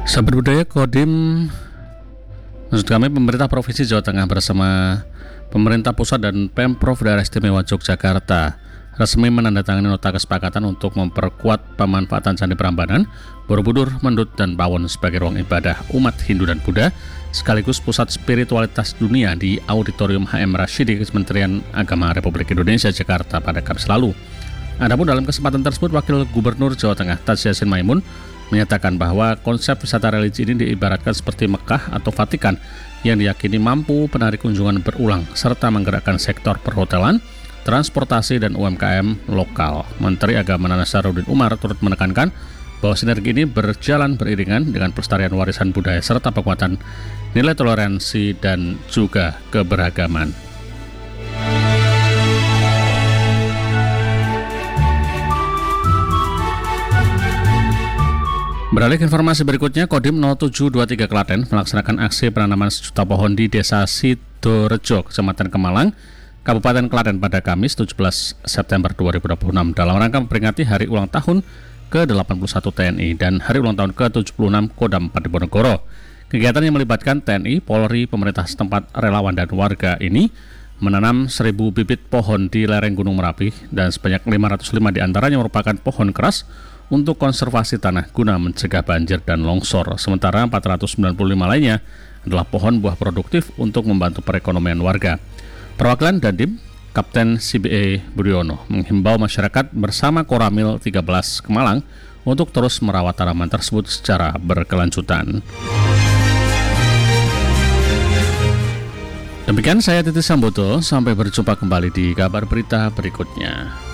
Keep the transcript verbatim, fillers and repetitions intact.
Sahabat budaya Kodim, maksud kami pemerintah Provinsi Jawa Tengah bersama pemerintah pusat dan Pemprov Daerah Istimewa Yogyakarta resmi menandatangani nota kesepakatan untuk memperkuat pemanfaatan Candi Prambanan, Borobudur, Mendut, dan Pawon sebagai ruang ibadah umat Hindu dan Buddha sekaligus pusat spiritualitas dunia di Auditorium H M Rashidi Kementerian Agama Republik Indonesia Jakarta pada Kamis lalu. Adapun dalam kesempatan tersebut, Wakil Gubernur Jawa Tengah Taj Yassin Maimun menyatakan bahwa konsep wisata religi ini diibaratkan seperti Mekah atau Vatikan yang diyakini mampu menarik kunjungan berulang serta menggerakkan sektor perhotelan, transportasi, dan U M K M lokal. Menteri Agama Nasaruddin Umar turut menekankan bahwa sinergi ini berjalan beriringan dengan pelestarian warisan budaya serta penguatan nilai toleransi dan juga keberagaman. Beralih ke informasi berikutnya, Kodim nol tujuh dua tiga Klaten melaksanakan aksi penanaman sejuta pohon di Desa Sidorejo, Kecamatan Kemalang, Kabupaten Klaten pada Kamis tujuh belas September dua ribu dua puluh enam dalam rangka memperingati Hari Ulang Tahun ke delapan puluh satu T N I dan Hari Ulang Tahun ke tujuh puluh enam Kodam Diponegoro. Kegiatan yang melibatkan T N I, Polri, pemerintah setempat, relawan, dan warga ini menanam seribu bibit pohon di lereng Gunung Merapi dan sebanyak lima ratus lima diantaranya merupakan pohon keras untuk konservasi tanah guna mencegah banjir dan longsor, sementara empat ratus sembilan puluh lima lainnya adalah pohon buah produktif untuk membantu perekonomian warga. Perwakilan Dandim, Kapten C B E Budiono, menghimbau masyarakat bersama Koramil tiga belas Kemalang untuk terus merawat tanaman tersebut secara berkelanjutan. Demikian saya Titi Sambodo, sampai berjumpa kembali di kabar berita berikutnya.